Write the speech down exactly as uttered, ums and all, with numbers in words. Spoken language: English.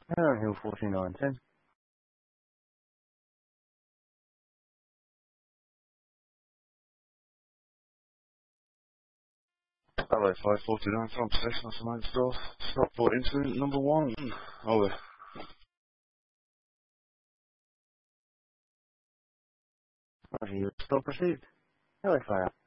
Aaron Hill forty-nine ten. Hello, five forty-nine from possession of some store. Stockport incident number one. Over. Roger, you stop received. Hello, Fire.